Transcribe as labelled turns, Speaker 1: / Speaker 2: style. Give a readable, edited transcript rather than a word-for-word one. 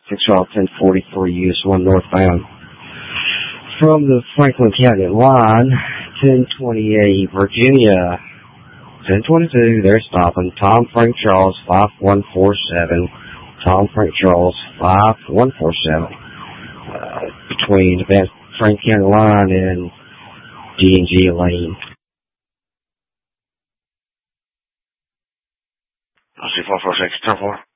Speaker 1: Charles 1043 US 1 northbound. From the Franklin County line, 1028 Virginia, 1022, they're stopping. Tom Frank Charles 5147. Tom Frank Charles 5147. Between the Franklin County line and D&G Lane.
Speaker 2: I'll see 446, turn 4.